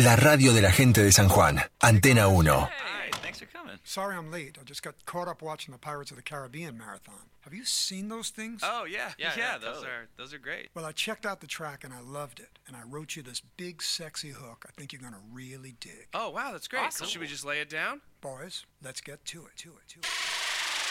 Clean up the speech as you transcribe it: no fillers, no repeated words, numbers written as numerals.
La radio de la gente de San Juan. Antena 1. Hey, thanks for coming. Sorry I'm late. I just got caught up watching the Pirates of the Caribbean marathon. Have you seen those things? Oh, yeah. Totally. Those are great. Well, I checked out the track and I loved it. And I wrote you this big, sexy hook I think you're going to really dig. Oh, wow, that's great. Awesome. So should we just lay it down? Boys, let's get to it.